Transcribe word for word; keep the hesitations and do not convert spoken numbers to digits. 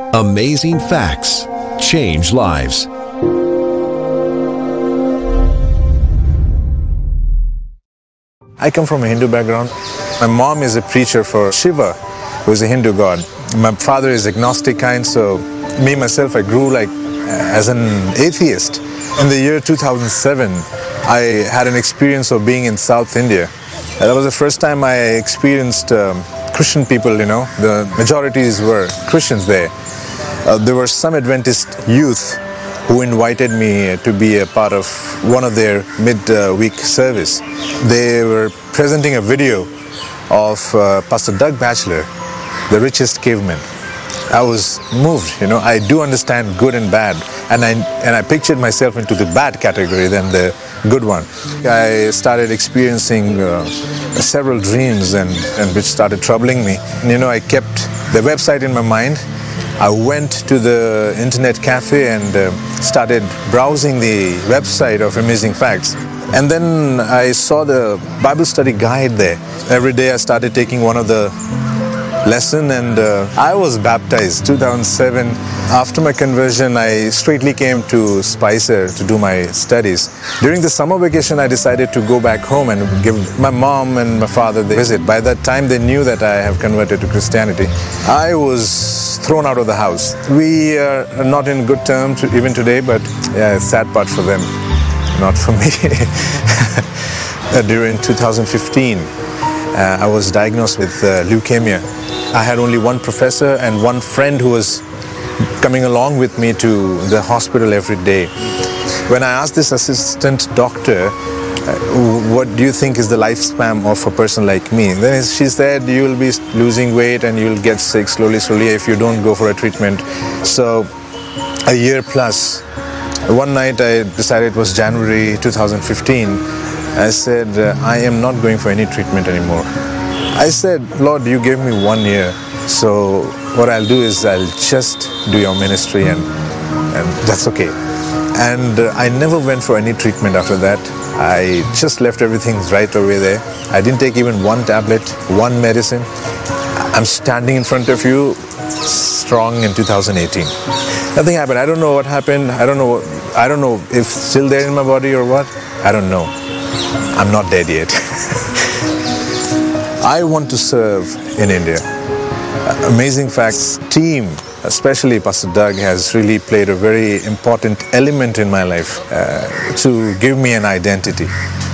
Amazing facts change lives. I come from a Hindu background. My mom is a preacher for Shiva, who is a Hindu god. My father is agnostic kind, so me myself, I grew like as an atheist. In the year two thousand seven, I had an experience of being in South India. That was the first time I experienced um, Christian people, you know. The majorities were Christians there. Uh, there were some Adventist youth who invited me to be a part of one of their mid-week service. They were presenting a video of uh, Pastor Doug Batchelor, the richest caveman. I was moved, you know. I do understand good and bad, and I and I pictured myself into the bad category than the good one. I started experiencing uh, several dreams and, and which started troubling me. And, you know, I kept the website in my mind. I went to the internet cafe and uh, started browsing the website of Amazing Facts. And then I saw the Bible study guide there. Every day I started taking one of the lesson, and uh, I was baptized two thousand seven. After my conversion, I straightly came to Spicer to do my studies. During the summer vacation, I decided to go back home and give my mom and my father the visit. By that time, they knew that I have converted to Christianity. I was thrown out of the house. We are not in good terms even today, but yeah, it's a sad part for them, not for me. During two thousand fifteen, uh, I was diagnosed with uh, leukemia. I had only one professor and one friend who was coming along with me to the hospital every day. When I asked this assistant doctor, uh, what do you think is the lifespan of a person like me? Then she said, you will be losing weight and you will get sick slowly, slowly if you don't go for a treatment. So a year plus. One night I decided, it was January two thousand fifteen, I said, uh, I am not going for any treatment anymore. I said, Lord, you gave me one year, so what I'll do is I'll just do your ministry, and, and that's okay. And uh, I never went for any treatment after that. I just left everything right away there. I didn't take even one tablet, one medicine. I'm standing in front of you strong in two thousand eighteen. Nothing happened. I don't know what happened. I don't know. I don't know if it's still there in my body or what. I don't know. I'm not dead yet. I want to serve in India. Amazing Facts team, especially Pastor Doug, has really played a very important element in my life uh, to give me an identity.